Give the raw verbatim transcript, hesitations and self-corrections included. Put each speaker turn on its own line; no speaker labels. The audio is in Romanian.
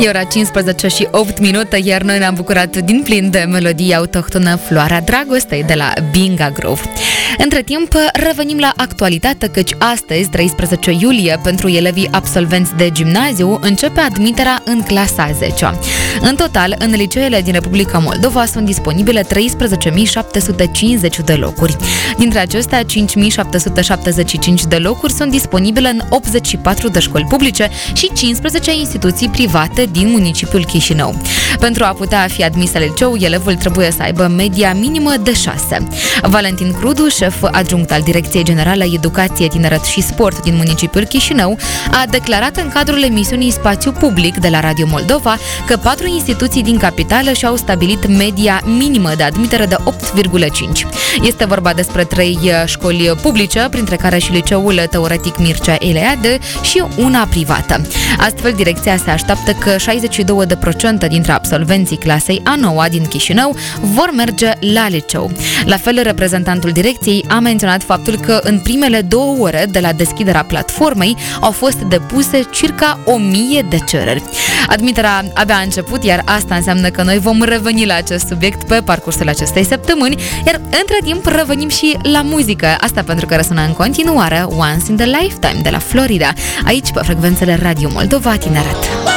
E ora cincisprezece și opt minute, iar noi ne-am bucurat din plin de melodia autohtonă Floarea Dragostei de la Binga Grove. Între timp, revenim la actualitate, căci astăzi, treisprezece iulie, pentru elevii absolvenți de gimnaziu, începe admiterea în clasa a zecea. În total, în liceele din Republica Moldova sunt disponibile treisprezece mii șapte sute cincizeci de locuri. Dintre acestea, cinci mii șapte sute șaptezeci și cinci de locuri sunt disponibile în optzeci și patru de școli publice și cincisprezece instituții private din municipiul Chișinău. Pentru a putea fi admis la liceu, elevul trebuie să aibă media minimă de șase. Valentin Crudu, șef adjunct al Direcției Generale Educație, Tineret și Sport din municipiul Chișinău, a declarat în cadrul emisiunii Spațiu Public de la Radio Moldova că patru instituții din capitală și-au stabilit media minimă de admitere de opt virgulă cinci. Este vorba despre trei școli publice, printre care și liceul teoretic Mircea Eliade și una privată. Astfel, direcția se așteaptă că șaizeci și doi la sută dintre absolvenții clasei a noua din Chișinău vor merge la liceu. La fel, reprezentantul direcției a menționat faptul că în primele două ore de la deschiderea platformei au fost depuse circa o mie de cereri. Admiterea abia a început, iar asta înseamnă că noi vom reveni la acest subiect pe parcursul acestei săptămâni, iar între timp revenim și la muzică. Asta pentru că răsună în continuare Once in the Lifetime de la Florida, aici pe frecvențele Radio Moldova Tineret.